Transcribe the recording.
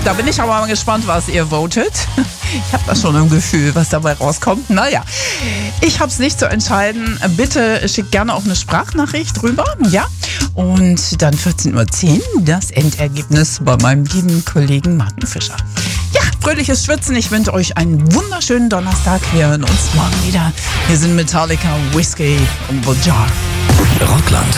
Da bin ich aber mal gespannt, was ihr votet. Ich habe da schon ein Gefühl, was dabei rauskommt. Naja, ich habe es nicht zu entscheiden. Bitte schickt gerne auch eine Sprachnachricht rüber. Ja? Und dann 14:10 Uhr das Endergebnis bei meinem lieben Kollegen Martin Fischer. Ja, fröhliches Schwitzen. Ich wünsche euch einen wunderschönen Donnerstag. Wir hören uns morgen wieder. Wir sind Metallica, Whiskey und the Jar. Rockland